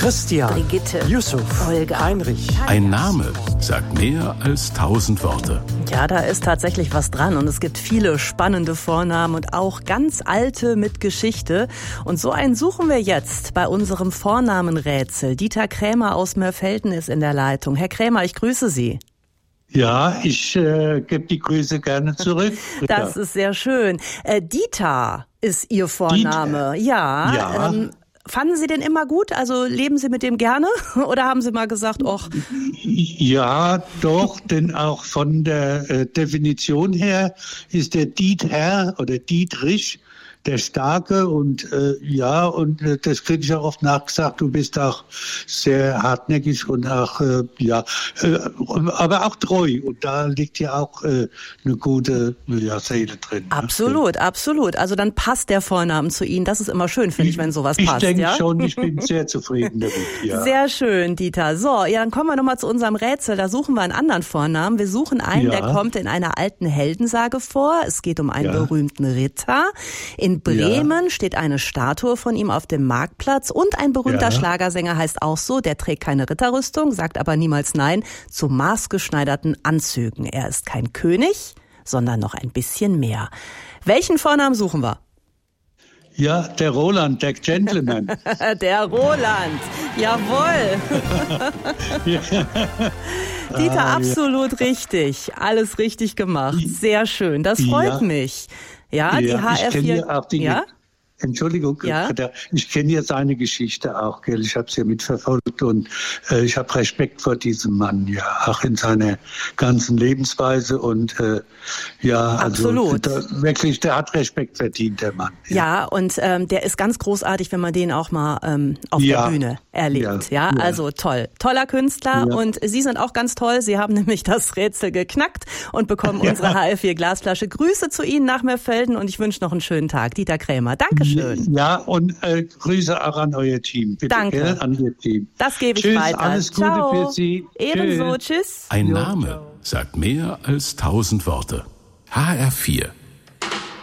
Christian, Brigitte, Yusuf, Olga, Heinrich. Ein Name sagt mehr als 1000 Worte. Ja, da ist tatsächlich was dran und es gibt viele spannende Vornamen und auch ganz alte mit Geschichte. Und so einen suchen wir jetzt bei unserem Vornamenrätsel. Dieter Krämer aus Mörfelden ist in der Leitung. Herr Krämer, ich grüße Sie. Ja, ich gebe die Grüße gerne zurück. Das ist sehr schön. Dieter ist Ihr Vorname. Dieter. Ja. Fanden Sie den immer gut? Also leben Sie mit dem gerne? Oder haben Sie mal gesagt, och? Ja, doch, denn auch von der Definition her ist der Dieter oder Dietrich der Starke und das kriege ich auch oft nachgesagt, du bist auch sehr hartnäckig und auch, aber auch treu und da liegt ja auch eine gute Seele drin. Absolut, absolut. Also dann passt der Vornamen zu Ihnen. Das ist immer schön, finde ich, wenn sowas passt. Ich denke schon, ich bin sehr zufrieden damit. Ja. Sehr schön, Dieter. So, ja, dann kommen wir nochmal zu unserem Rätsel. Da suchen wir einen anderen Vornamen. Wir suchen einen, der kommt in einer alten Heldensage vor. Es geht um einen berühmten Ritter. In Bremen steht eine Statue von ihm auf dem Marktplatz und ein berühmter Schlagersänger heißt auch so, der trägt keine Ritterrüstung, sagt aber niemals Nein zu maßgeschneiderten Anzügen. Er ist kein König, sondern noch ein bisschen mehr. Welchen Vornamen suchen wir? Ja, der Roland, der Gentleman. Der Roland, jawohl. Dieter, absolut richtig. Alles richtig gemacht. Sehr schön, das freut mich. Ja, die HR4. Entschuldigung, ich kenne ja seine Geschichte auch, gell? Ich habe es ja mitverfolgt und ich habe Respekt vor diesem Mann, ja, auch in seiner ganzen Lebensweise und absolut. Also wirklich, der hat Respekt verdient, der Mann. Ja, und der ist ganz großartig, wenn man den auch mal auf der Bühne erlebt. Ja, also toll, toller Künstler und Sie sind auch ganz toll. Sie haben nämlich das Rätsel geknackt und bekommen unsere HR4 Glasflasche. Grüße zu Ihnen nach Mörfelden und ich wünsche noch einen schönen Tag. Dieter Krämer, Dankeschön. Ja, und Grüße auch an euer Team. Bitte, danke. An Ihr Team. Das gebe ich weiter. Alles Gute für Sie. Ebenso, tschüss. Ein Name sagt mehr als 1000 Worte. HR4